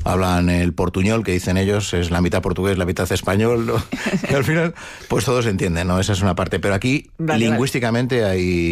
hablan el portuñol, que dicen ellos, es la mitad portugués, la mitad español, ¿no? Y al final, pues todos entienden, ¿no? Esa es una parte. Pero aquí, lingüísticamente,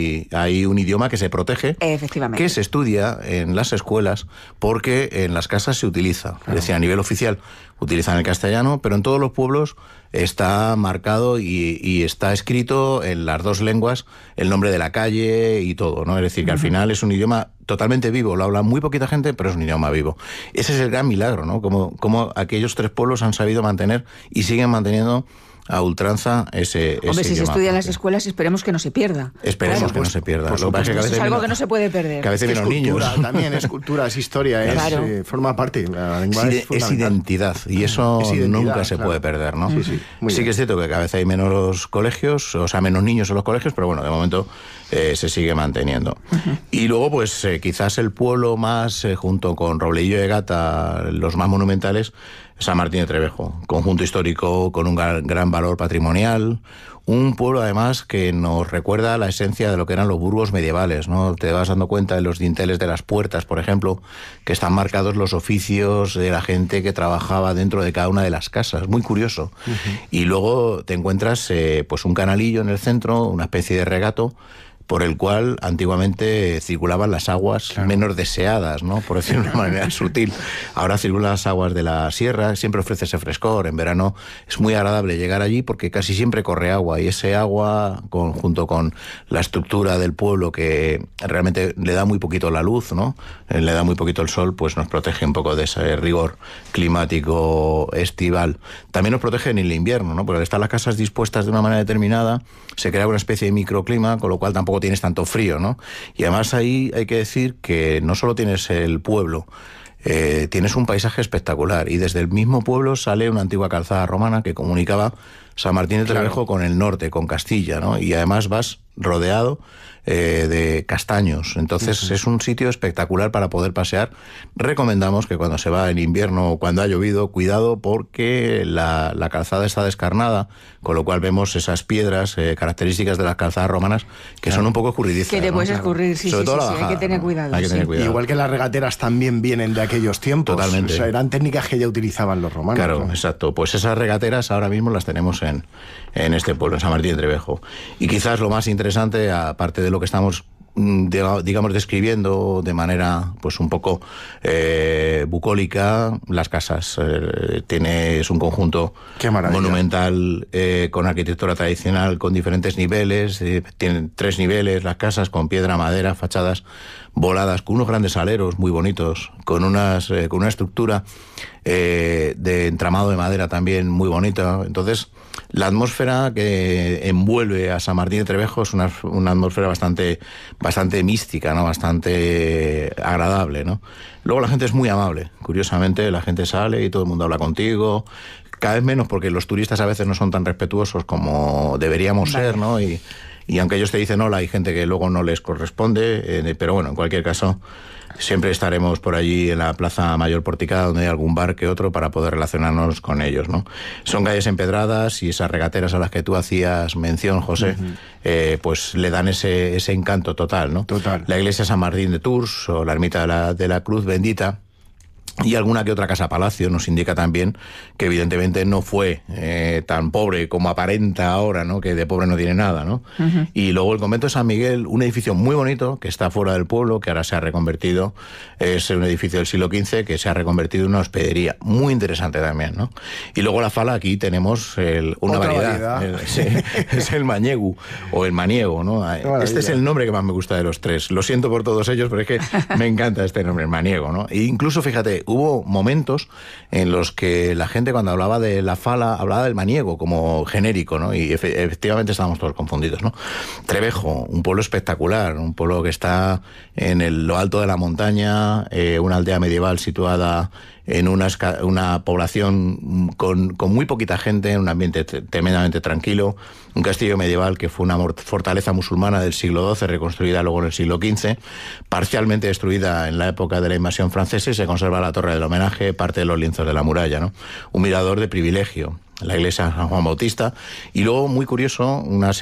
hay un idioma que se protege, efectivamente, que se estudia en las escuelas, porque en las casas se utiliza. Es decir, a nivel oficial utilizan el castellano, pero en todos los pueblos está marcado y está escrito en las dos lenguas el nombre de la calle y todo, ¿no? Es decir, que al final es un idioma totalmente vivo, lo habla muy poquita gente, pero es un idioma vivo. Ese es el gran milagro, ¿no? Como aquellos tres pueblos han sabido mantener y siguen manteniendo a ultranza ese Hombre, si se idioma. estudia en las esculas, esperemos que no se pierda. Esperemos que no se pierda. Lo que pasa es que es algo que no se puede perder. Que a veces los niños. También es cultura, es historia, forma parte. La lengua es identidad, y eso nunca se puede perder, ¿no? Sí que es cierto que cada vez hay menos colegios, o sea, menos niños en los colegios, pero bueno, de momento se sigue manteniendo. Y luego, pues quizás el pueblo más, junto con Robledillo de Gata, los más monumentales, San Martín de Trevejo, conjunto histórico con un gran valor patrimonial, un pueblo además que nos recuerda la esencia de lo que eran los burgos medievales, ¿no? Te vas dando cuenta de los dinteles de las puertas, por ejemplo, que están marcados los oficios de la gente que trabajaba dentro de cada una de las casas, muy curioso. Y luego te encuentras pues un canalillo en el centro, una especie de regato, por el cual antiguamente circulaban las aguas menos deseadas, ¿no? Por decirlo de una manera sutil. Ahora circulan las aguas de la sierra, siempre ofrece ese frescor. En verano es muy agradable llegar allí porque casi siempre corre agua, y ese agua, junto con la estructura del pueblo, que realmente le da muy poquito la luz, ¿no? Le da muy poquito el sol, pues nos protege un poco de ese rigor climático estival. También nos protege en el invierno, ¿no? Porque al estar las casas dispuestas de una manera determinada, se crea una especie de microclima, con lo cual tampoco tienes tanto frío, ¿no? Y además ahí hay que decir que no solo tienes el pueblo, tienes un paisaje espectacular, y desde el mismo pueblo sale una antigua calzada romana que comunicaba San Martín de Trevejo con el norte, con Castilla, ¿no? Y además vas rodeado de castaños. Entonces es un sitio espectacular para poder pasear. Recomendamos que cuando se va en invierno o cuando ha llovido, cuidado, porque la calzada está descarnada, con lo cual vemos esas piedras características de las calzadas romanas que son un poco escurridizas. Que te puedes escurrir, Sobre todo la bajada, hay que tener cuidado. Hay que tener cuidado. Igual que las regateras también vienen de aquellos tiempos. Totalmente. O sea, eran técnicas que ya utilizaban los romanos. Claro, ¿no? Exacto. Pues esas regateras ahora mismo las tenemos en este pueblo, en San Martín de Trevejo. Y quizás lo más interesante, aparte de lo que estamos digamos describiendo de manera pues un poco bucólica, las casas. Es un conjunto monumental con arquitectura tradicional, con diferentes niveles. Tienen 3 niveles las casas, con piedra, madera, fachadas voladas, con unos grandes aleros muy bonitos, con una estructura de entramado de madera también muy bonita. Entonces, la atmósfera que envuelve a San Martín de Trevejo es una atmósfera bastante mística, ¿no? Bastante agradable, ¿no? Luego la gente es muy amable. Curiosamente, la gente sale y todo el mundo habla contigo. Cada vez menos, porque los turistas a veces no son tan respetuosos como deberíamos ser, ¿no? Y aunque ellos te dicen hola, hay gente que luego no les corresponde, pero bueno, en cualquier caso, siempre estaremos por allí en la Plaza Mayor Porticada, donde hay algún bar que otro, para poder relacionarnos con ellos, ¿no? Son calles empedradas, y esas regateras a las que tú hacías mención, José, pues le dan ese encanto total, ¿no? Total. La iglesia San Martín de Tours, o la ermita de la Cruz Bendita, y alguna que otra casa palacio nos indica también que evidentemente no fue tan pobre como aparenta ahora, ¿no? Que de pobre no tiene nada, ¿no? Y luego el convento de San Miguel, un edificio muy bonito que está fuera del pueblo, que ahora se ha reconvertido, es un edificio del siglo XV que se ha reconvertido en una hospedería, muy interesante también, ¿no? Y luego la Fala, aquí tenemos una variedad. Es el mañegu o el maniego, ¿no? Este es el nombre que más me gusta de los tres. Lo siento por todos ellos, pero es que me encanta este nombre, el maniego, ¿no? E incluso, fíjate, hubo momentos en los que la gente, cuando hablaba de la Fala, hablaba del maniego como genérico, ¿no? Y efectivamente estábamos todos confundidos, ¿no? Trevejo, un pueblo espectacular, un pueblo que está en lo alto de la montaña, una aldea medieval situada en una población con muy poquita gente, en un ambiente tremendamente tranquilo, un castillo medieval que fue una fortaleza musulmana del siglo XII, reconstruida luego en el siglo XV, parcialmente destruida en la época de la invasión francesa, y se conserva la torre del homenaje, parte de los lienzos de la muralla, ¿no? Un mirador de privilegio, la iglesia de San Juan Bautista, y luego, muy curioso,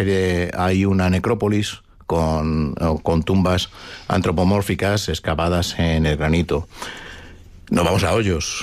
hay una necrópolis con tumbas antropomórficas excavadas en el granito. Nos vamos a Hoyos.